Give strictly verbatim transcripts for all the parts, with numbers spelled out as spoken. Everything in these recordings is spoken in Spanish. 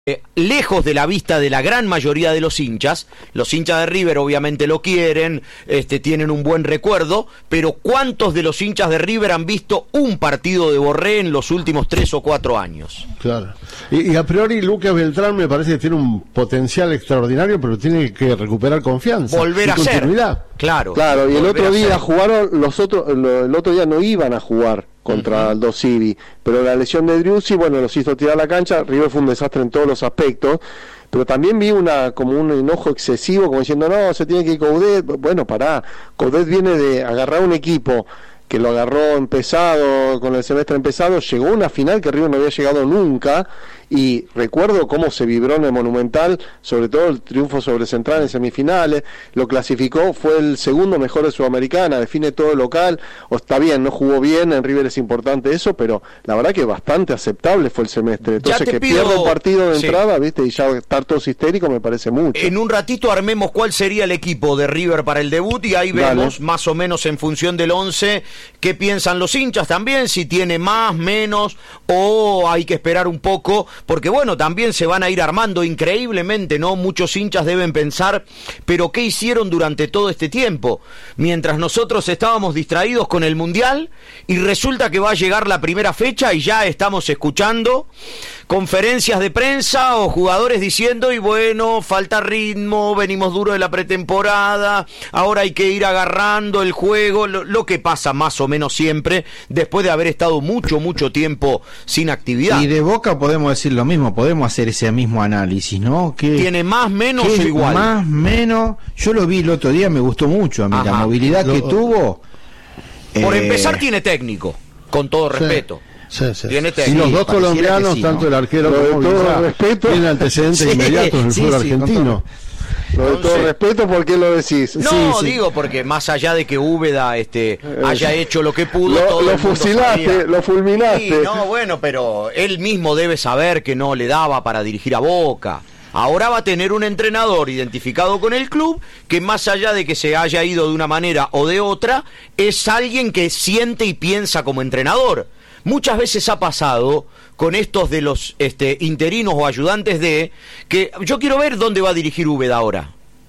Eh, lejos de la vista de la gran mayoría de los hinchas. Los hinchas de River obviamente lo quieren, este, tienen un buen recuerdo, pero ¿cuántos de los hinchas de River han visto un partido de Borré en los últimos tres o cuatro años? Claro. Y, y a priori Lucas Beltrán me parece que tiene un potencial extraordinario, pero tiene que recuperar confianza. Volver a ser. Claro. Claro, y el otro día ser. jugaron, los otros, lo, el otro día no iban a jugar contra uh-huh. Aldo Civi, pero la lesión de Driussi, bueno, los hizo tirar a la cancha. River fue un desastre en todos los aspectos, pero también vi una como un enojo excesivo, como diciendo, no, se tiene que ir Coudet. Bueno, pará, Coudet viene de agarrar un equipo que lo agarró empezado, con el semestre empezado, llegó a una final que River no había llegado nunca, y recuerdo cómo se vibró en el Monumental, sobre todo el triunfo sobre Central en semifinales, lo clasificó, fue el segundo mejor de Sudamericana, define todo el local, o está bien, no jugó bien, en River es importante eso, pero la verdad que bastante aceptable fue el semestre, entonces que pido... pierda un partido de sí. entrada, viste, y ya estar todos histéricos me parece mucho. En un ratito armemos cuál sería el equipo de River para el debut, y ahí vemos Dale. más o menos en función del once, qué piensan los hinchas también, si tiene más, menos, o hay que esperar un poco, porque bueno, también se van a ir armando increíblemente, ¿no? Muchos hinchas deben pensar, pero ¿qué hicieron durante todo este tiempo? Mientras nosotros estábamos distraídos con el Mundial, y resulta que va a llegar la primera fecha y ya estamos escuchando conferencias de prensa o jugadores diciendo, y bueno, falta ritmo, venimos duro de la pretemporada, ahora hay que ir agarrando el juego, lo, lo que pasa más o menos siempre, después de haber estado mucho, mucho tiempo sin actividad. Y de Boca podemos decir lo mismo, podemos hacer ese mismo análisis, ¿no? Que tiene más, menos o igual. Más, menos, yo lo vi el otro día, me gustó mucho a mí, Ajá. la movilidad lo, que tuvo. Por eh... empezar tiene técnico, con todo respeto. Sí. Sí, sí. Tiene y los dos colombianos, sí, tanto ¿no? el arquero lo como todo respeto, tienen antecedentes sí, inmediatos en el sí, fútbol sí, argentino. Lo de todo respeto, ¿por qué lo decís? No, sí, sí. digo porque más allá de que Úbeda este, eh, haya hecho lo que pudo, lo, todo lo el mundo fusilaste, sabía. lo fulminaste. Sí, no, bueno, pero él mismo debe saber que no le daba para dirigir a Boca. Ahora va a tener un entrenador identificado con el club que, más allá de que se haya ido de una manera o de otra, es alguien que siente y piensa como entrenador. Muchas veces ha pasado con estos de los este, interinos o ayudantes de que yo quiero ver dónde va a dirigir Úbeda ahora.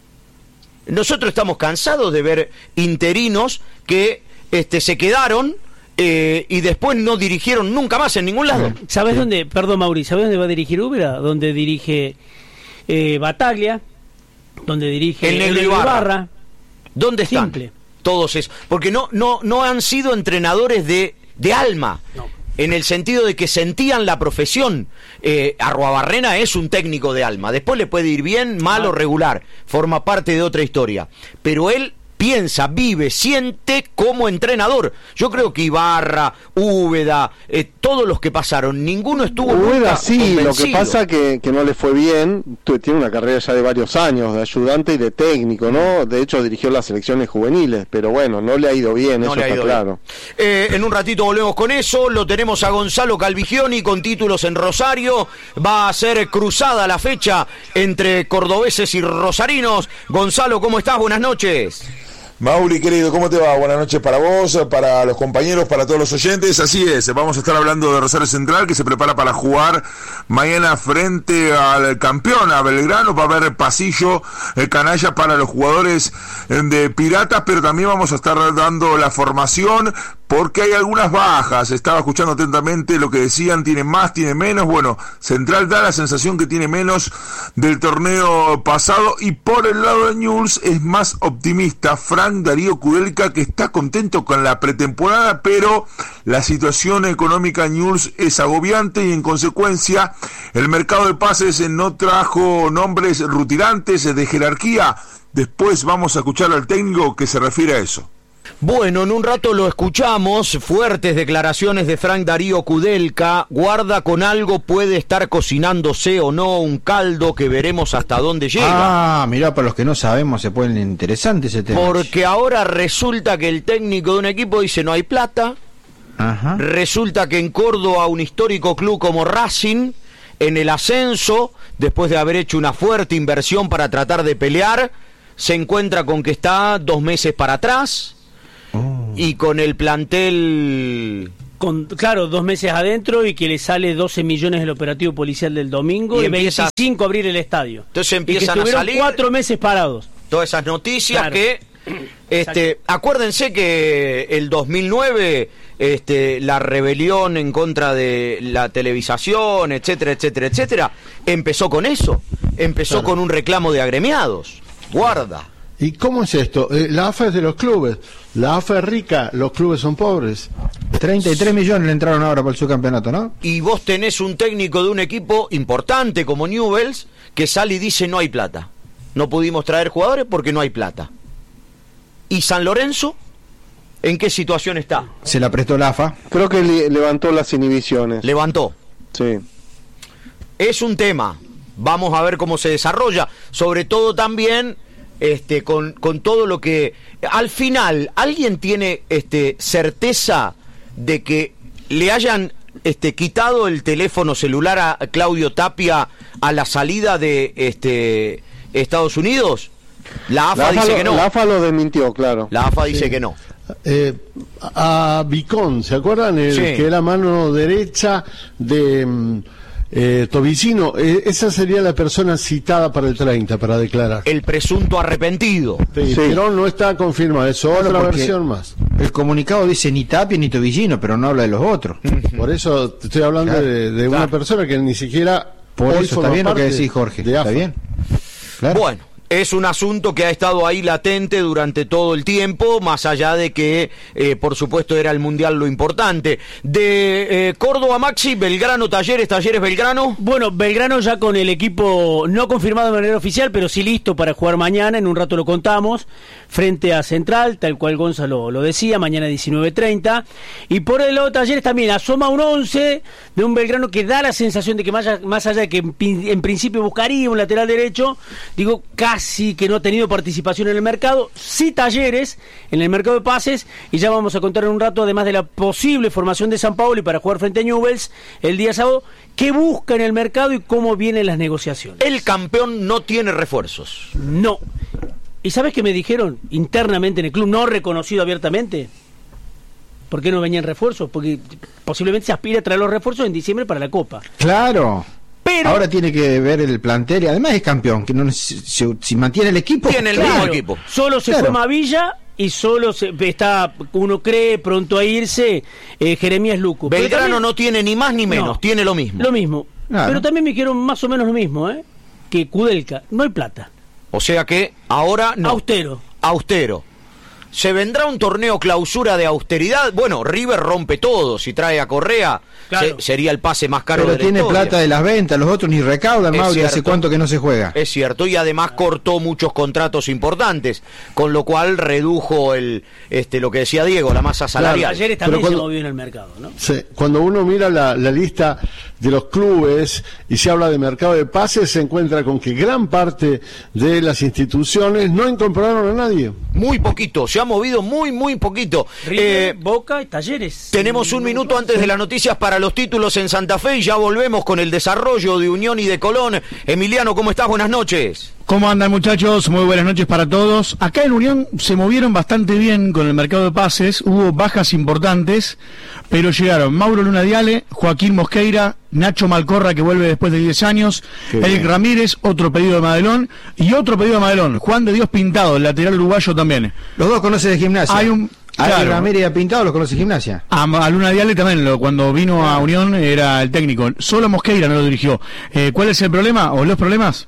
Nosotros estamos cansados de ver interinos que este, se quedaron eh, y después no dirigieron nunca más en ningún lado. ¿Sabes sí. dónde, perdón Mauri, ¿sabes dónde va a dirigir Úbeda? Donde dirige eh, Bataglia, donde dirige el Negro Ibarra. Ibarra. ¿Dónde están? Simple. Todos esos. Porque no, no, no han sido entrenadores de... de alma, no. en el sentido de que sentían la profesión. eh, Arruabarrena es un técnico de alma, después le puede ir bien, mal o regular, forma parte de otra historia, pero él piensa, vive, siente como entrenador. Yo creo que Ibarra, Úbeda, eh, todos los que pasaron, ninguno estuvo Úbeda sí, convencido. Lo que pasa que, que no le fue bien, tiene una carrera ya de varios años, de ayudante y de técnico, ¿no? De hecho dirigió las selecciones juveniles, pero bueno, no le ha ido bien, no eso está claro. Eh, en un ratito volvemos con eso, lo tenemos a Gonzalo Calvigioni con títulos en Rosario, va a ser cruzada la fecha entre cordobeses y rosarinos. Gonzalo, ¿cómo estás? Buenas noches. Mauri, querido, ¿cómo te va? Buenas noches para vos, para los compañeros, para todos los oyentes. Así es, vamos a estar hablando de Rosario Central, que se prepara para jugar mañana frente al campeón, a Belgrano. Va a haber pasillo eh, canalla para los jugadores eh, de Piratas, pero también vamos a estar dando la formación, porque hay algunas bajas. Estaba escuchando atentamente lo que decían, tiene más, tiene menos. Bueno, Central da la sensación que tiene menos del torneo pasado, y por el lado de Newell's es más optimista Frank Darío Kudelka, que está contento con la pretemporada, pero la situación económica en Newell's es agobiante y en consecuencia el mercado de pases no trajo nombres rutilantes de jerarquía. Después vamos a escuchar al técnico que se refiere a eso. Bueno, en un rato lo escuchamos, fuertes declaraciones de Frank Darío Kudelka, guarda con algo, puede estar cocinándose o no un caldo que veremos hasta dónde llega. Ah, mirá, para los que no sabemos se pone interesante ese tema. Porque ahora resulta que el técnico de un equipo dice no hay plata, Ajá. resulta que en Córdoba un histórico club como Racing, en el ascenso, después de haber hecho una fuerte inversión para tratar de pelear, se encuentra con que está dos meses para atrás, Oh. y con el plantel Con, claro, dos meses adentro y que le sale doce millones el operativo policial del domingo y, y empieza, veinticinco abrir el estadio. Entonces empiezan y que a salir cuatro meses parados. Todas esas noticias claro. que, este, Exacto. acuérdense que el dos mil nueve, este, la rebelión en contra de la televisación, etcétera, etcétera, etcétera, empezó con eso, empezó claro. con un reclamo de agremiados. Guarda. ¿Y cómo es esto? Eh, la A F A es de los clubes. La A F A es rica, los clubes son pobres. treinta y tres millones le entraron ahora por el subcampeonato, ¿no? Y vos tenés un técnico de un equipo importante como Newell's que sale y dice no hay plata. No pudimos traer jugadores porque no hay plata. ¿Y San Lorenzo? ¿En qué situación está? Se la prestó la A F A. Creo que le levantó las inhibiciones. Levantó. Sí. Es un tema. Vamos a ver cómo se desarrolla. Sobre todo también... Este, con, con todo lo que... Al final, ¿alguien tiene este, certeza de que le hayan este, quitado el teléfono celular a Claudio Tapia a la salida de este, Estados Unidos? La A F A, la A F A dice lo, que no. La A F A lo desmintió, claro. La A F A dice sí. que no. Eh, a Vicón, ¿se acuerdan? El sí. que era mano derecha de... Eh, Tobicino, eh, esa sería la persona citada para el treinta, para declarar. El presunto arrepentido. Sí, sí. Pero no está confirmado, es otra Bueno, versión más. El comunicado dice ni Tapia ni Tobicino, pero no habla de los otros. Por eso te estoy hablando claro. de, de claro. una persona que ni siquiera... Por eso está bien lo que decís, Jorge. Está bien. Claro. Bueno. Es un asunto que ha estado ahí latente durante todo el tiempo, más allá de que, eh, por supuesto, era el Mundial lo importante. De eh, Córdoba, Maxi, Belgrano, Talleres, Talleres, Belgrano. Bueno, Belgrano ya con el equipo no confirmado de manera oficial, pero sí listo para jugar mañana, en un rato lo contamos, frente a Central, tal cual Gonzalo lo decía, mañana diecinueve treinta. Y por el lado de Talleres también asoma un once de un Belgrano que da la sensación de que más allá, más allá de que en, en principio buscaría un lateral derecho, digo, casi sí que no ha tenido participación en el mercado, sí Talleres en el mercado de pases, y ya vamos a contar en un rato, además de la posible formación de San Paolo y para jugar frente a Newell's el día sábado, qué busca en el mercado y cómo vienen las negociaciones. El campeón no tiene refuerzos. No. ¿Y sabes qué me dijeron internamente en el club, no reconocido abiertamente? ¿Por qué no venían refuerzos? Porque posiblemente se aspira a traer los refuerzos en diciembre para la Copa. Claro. Pero ahora tiene que ver el plantel y además es campeón, que no si, si, si mantiene el equipo tiene el claro, mismo equipo. Solo se claro. fue Mavilla y solo se, está, uno cree, pronto a irse eh, Jeremías Luco. Belgrano también, no tiene ni más ni menos, no, tiene lo mismo. Lo mismo. Claro. Pero también me dijeron más o menos lo mismo, ¿eh? Que Kudelka, no hay plata. O sea que ahora no. Austero. Austero. ¿Se vendrá un torneo clausura de austeridad? Bueno, River rompe todo. Si trae a Correa, claro. se, sería el pase más caro Pero de la tiene historia. plata de las ventas, los otros ni recaudan, Mauri, hace cuánto que no se juega. Es cierto, y además cortó muchos contratos importantes, con lo cual redujo el este lo que decía Diego, la masa salarial. Claro, ayer también cuando, se movió en el mercado, ¿no? Sí, cuando uno mira la, la lista de los clubes y se habla de mercado de pases, se encuentra con que gran parte de las instituciones no incorporaron a nadie. Muy poquito, se ha movido muy, muy poquito. River, eh, Boca y Talleres. Tenemos un minuto antes de las noticias para los títulos en Santa Fe y ya volvemos con el desarrollo de Unión y de Colón. Emiliano, ¿cómo estás? Buenas noches. ¿Cómo andan, muchachos? Muy buenas noches para todos. Acá en Unión se movieron bastante bien con el mercado de pases, hubo bajas importantes, pero llegaron Mauro Luna Diale, Joaquín Mosqueira, Nacho Malcorra, que vuelve después de diez años, Qué Eric bien. Ramírez, otro pedido de Madelón, y otro pedido de Madelón, Juan de Dios Pintado, el lateral uruguayo también. Los dos conocen de Gimnasia. Hay un... A claro. Ramírez y a Pintado los conoce Gimnasia. A, a Luna Diale también, lo, cuando vino a Unión era el técnico. Solo Mosqueira no lo dirigió. Eh, ¿Cuál es el problema o los problemas?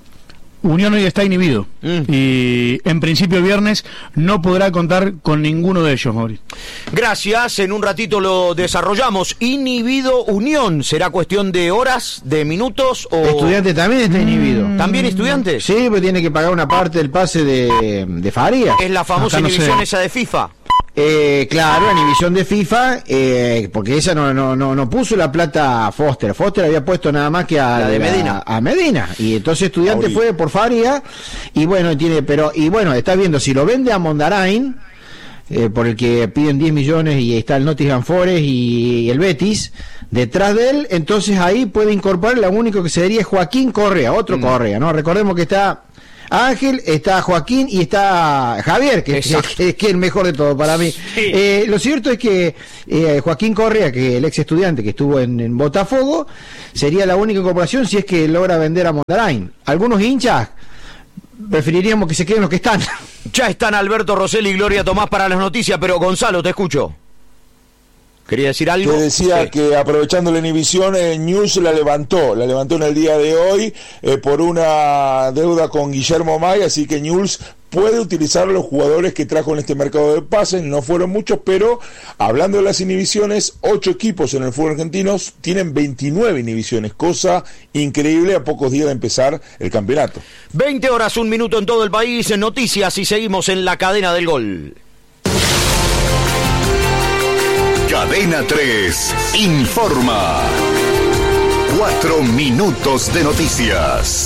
Unión hoy está inhibido mm. y en principio el viernes no podrá contar con ninguno de ellos, Mauri. Gracias, en un ratito lo desarrollamos. Inhibido Unión, ¿será cuestión de horas, de minutos? O... Estudiante también está inhibido. ¿También Estudiantes? Sí, pues tiene que pagar una parte del pase de, de Faría. Es la famosa no inhibición sé. esa de FIFA. Eh, claro, la inhibición de FIFA, eh, porque esa no, no, no, no puso la plata a Foster. Foster había puesto nada más que a, la de Medina. a, a Medina. Y entonces Estudiante Auri. fue por Faria. Y bueno, tiene, pero, y bueno, está viendo, si lo vende a Mondarain, eh, por el que piden diez millones y está el Nottingham Forest y, y el Betis, detrás de él, entonces ahí puede incorporar, lo único que sería Joaquín Correa, otro mm. Correa, ¿no? Recordemos que está Ángel, está Joaquín y está Javier, que, que, que, que es el mejor de todo para mí. Sí. Eh, lo cierto es que eh, Joaquín Correa, que el ex estudiante que estuvo en, en Botafogo, sería la única incorporación si es que logra vender a Mondarain. Algunos hinchas preferiríamos que se queden los que están. Ya están Alberto Rosselli y Gloria Tomás para las noticias, pero Gonzalo, te escucho. ¿Quería decir algo? Te decía sí. que aprovechando la inhibición, eh, News la levantó, la levantó en el día de hoy eh, por una deuda con Guillermo May, así que News puede utilizar los jugadores que trajo en este mercado de pases, no fueron muchos, pero hablando de las inhibiciones, ocho equipos en el fútbol argentino tienen veintinueve inhibiciones, cosa increíble a pocos días de empezar el campeonato. veinte horas, un minuto en todo el país, en noticias y seguimos en la cadena del gol. Cadena tres informa. Cuatro minutos de noticias.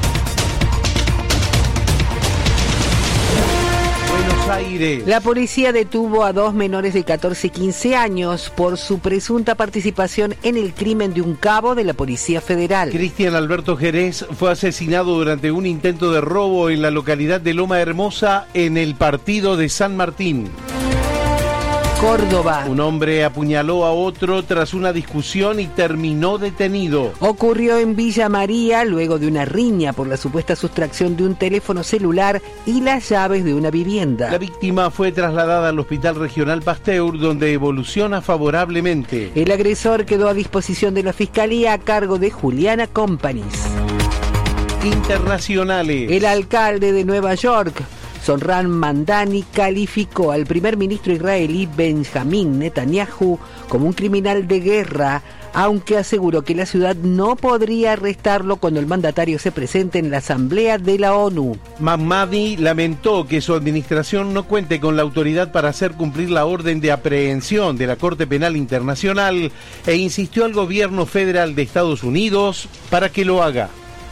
Buenos Aires. La policía detuvo a dos menores de catorce y quince años por su presunta participación en el crimen de un cabo de la Policía Federal. Cristian Alberto Jerez fue asesinado durante un intento de robo en la localidad de Loma Hermosa en el partido de San Martín. Córdoba. Un hombre apuñaló a otro tras una discusión y terminó detenido. Ocurrió en Villa María luego de una riña por la supuesta sustracción de un teléfono celular y las llaves de una vivienda. La víctima fue trasladada al Hospital Regional Pasteur, donde evoluciona favorablemente. El agresor quedó a disposición de la Fiscalía a cargo de Juliana Companys. Internacionales. El alcalde de Nueva York, Zohran Mamdani, calificó al primer ministro israelí Benjamín Netanyahu como un criminal de guerra, aunque aseguró que la ciudad no podría arrestarlo cuando el mandatario se presente en la Asamblea de la ONU. Mamdani lamentó que su administración no cuente con la autoridad para hacer cumplir la orden de aprehensión de la Corte Penal Internacional e insistió al gobierno federal de Estados Unidos para que lo haga.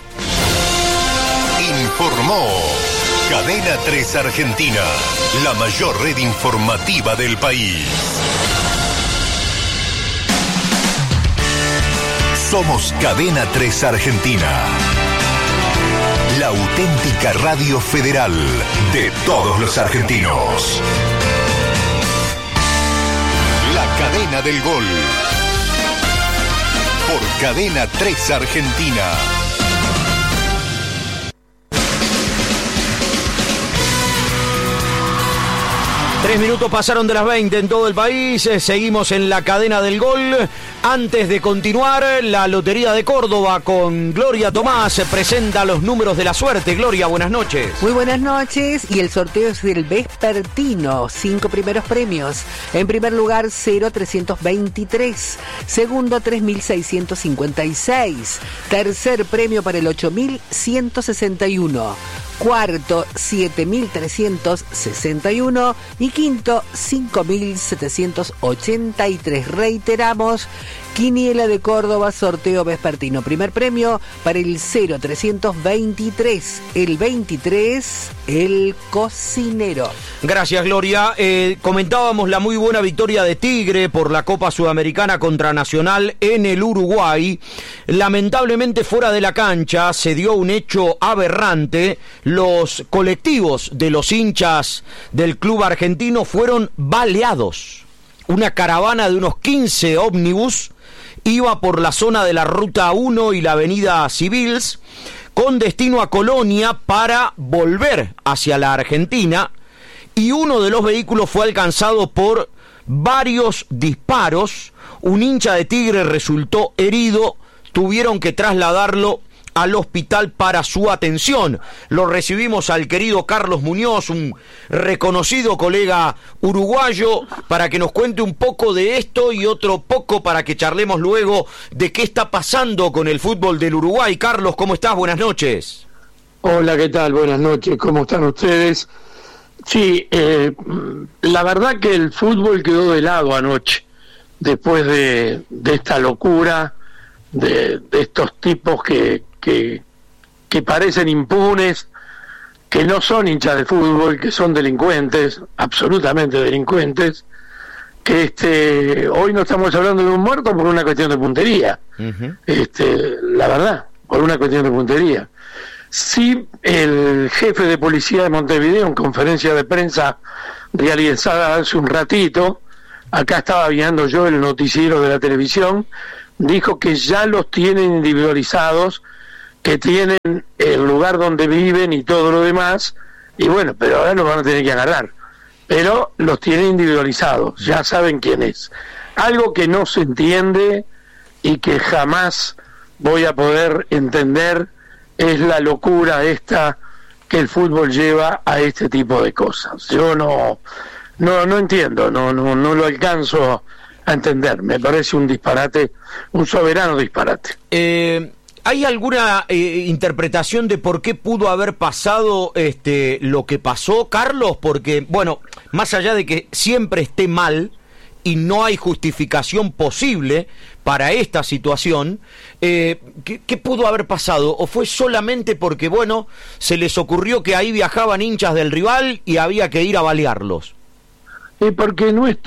Informó Cadena tres Argentina, la mayor red informativa del país. Somos Cadena tres Argentina, la auténtica radio federal de todos los argentinos. La cadena del gol, por Cadena tres Argentina. Tres minutos pasaron de las veinte en todo el país, seguimos en la cadena del gol. Antes de continuar, la Lotería de Córdoba con Gloria Tomás se presenta los números de la suerte. Gloria, buenas noches. Muy buenas noches, y el sorteo es del vespertino, cinco primeros premios. En primer lugar, cero trescientos veintitrés, segundo tres mil seiscientos cincuenta y seis, tercer premio para el ocho mil ciento sesenta y uno, cuarto siete mil trescientos sesenta y uno y quinto cinco mil setecientos ochenta y tres. Reiteramos, Quiniela de Córdoba, sorteo vespertino. Primer premio para el cero trescientos veintitrés, el veintitrés, el cocinero. Gracias, Gloria. Eh, comentábamos la muy buena victoria de Tigre por la Copa Sudamericana contra Nacional en el Uruguay. Lamentablemente, fuera de la cancha se dio un hecho aberrante. Los colectivos de los hinchas del club argentino fueron baleados. Una caravana de unos quince ómnibus iba por la zona de la Ruta uno y la Avenida Civils con destino a Colonia para volver hacia la Argentina, y uno de los vehículos fue alcanzado por varios disparos. Un hincha de Tigre resultó herido, tuvieron que trasladarlo al hospital para su atención. Lo recibimos al querido Carlos Muñoz, un reconocido colega uruguayo, para que nos cuente un poco de esto y otro poco para que charlemos luego de qué está pasando con el fútbol del Uruguay. Carlos, ¿cómo estás? Buenas noches. Hola, ¿qué tal? Buenas noches, ¿cómo están ustedes? Sí, eh, la verdad que el fútbol quedó de lado anoche, después de, de esta locura, de, de estos tipos que Que, que parecen impunes, que no son hinchas de fútbol, que son delincuentes, absolutamente delincuentes, que este hoy no estamos hablando de un muerto por una cuestión de puntería, uh-huh. este la verdad, por una cuestión de puntería. Sí, el jefe de policía de Montevideo, en conferencia de prensa realizada hace un ratito, acá estaba viendo yo el noticiero de la televisión, dijo que ya los tienen individualizados, que tienen el lugar donde viven y todo lo demás, y bueno, pero ahora los van a tener que agarrar. Pero los tienen individualizados, ya saben quién es. Algo que no se entiende y que jamás voy a poder entender es la locura esta que el fútbol lleva a este tipo de cosas. Yo no no no entiendo, no no no lo alcanzo a entender. Me parece un disparate, un soberano disparate. Eh, ¿Hay alguna eh, interpretación de por qué pudo haber pasado este lo que pasó, Carlos? Porque, bueno, más allá de que siempre esté mal y no hay justificación posible para esta situación, eh, ¿qué, ¿qué pudo haber pasado? ¿O fue solamente porque, bueno, se les ocurrió que ahí viajaban hinchas del rival y había que ir a balearlos? Eh, porque no está